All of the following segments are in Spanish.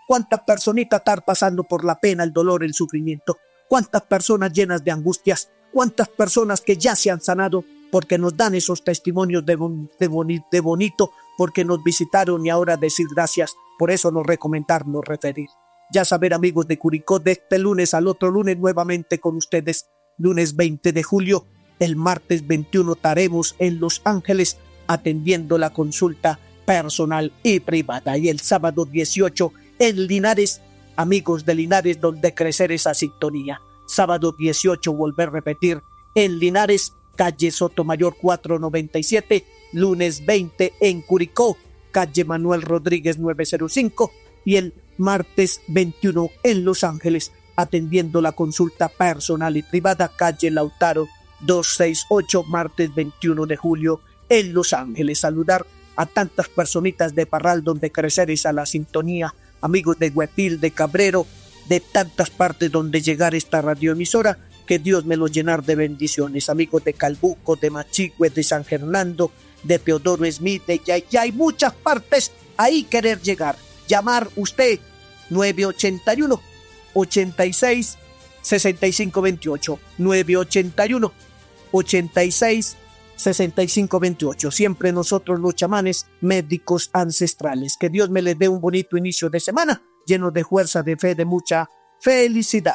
¿Cuántas personitas están pasando por la pena, el dolor, el sufrimiento? ¿Cuántas personas llenas de angustias? ¿Cuántas personas que ya se han sanado porque nos dan esos testimonios de bonito, porque nos visitaron y ahora decir gracias? Por eso nos recomendarnos referir. Ya saber, amigos de Curicó, de este lunes al otro lunes nuevamente con ustedes. Lunes 20 de julio, el martes 21 estaremos en Los Ángeles atendiendo la consulta personal y privada. Y el sábado 18 en Linares, amigos de Linares, donde crecer esa sintonía. Sábado 18, volver a repetir, en Linares, calle Sotomayor 497, lunes 20 en Curicó, calle Manuel Rodríguez 905, y el martes 21 en Los Ángeles, atendiendo la consulta personal y privada, calle Lautaro 268, martes 21 de julio en Los Ángeles. Saludar a tantas personitas de Parral, donde crecer es a la sintonía, amigos de Huepil, de Cabrero, de tantas partes donde llegar esta radioemisora, que Dios me lo llenar de bendiciones, amigos de Calbuco, de Machigüe, de San Fernando, de Teodoro Smith, de Yayay, muchas partes, ahí querer llegar. Llamar usted 981 86 65 28, 981 86 65 28. Siempre nosotros los chamanes médicos ancestrales. Que Dios me les dé un bonito inicio de semana, lleno de fuerza, de fe, de mucha felicidad.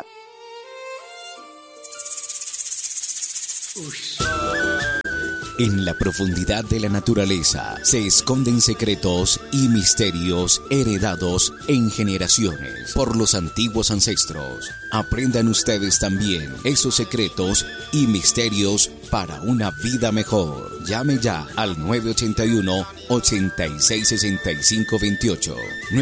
En la profundidad de la naturaleza se esconden secretos y misterios heredados en generaciones por los antiguos ancestros. Aprendan ustedes también esos secretos y misterios para una vida mejor. Llame ya al 981-866528.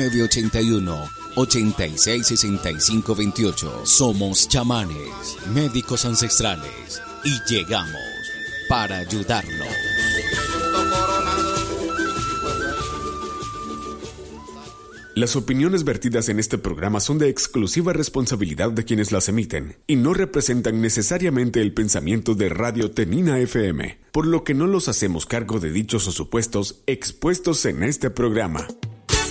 981-866528. Somos chamanes, médicos ancestrales, y llegamos para ayudarlo. Las opiniones vertidas en este programa son de exclusiva responsabilidad de quienes las emiten y no representan necesariamente el pensamiento de Radio Tenina FM, por lo que no los hacemos cargo de dichos o supuestos expuestos en este programa.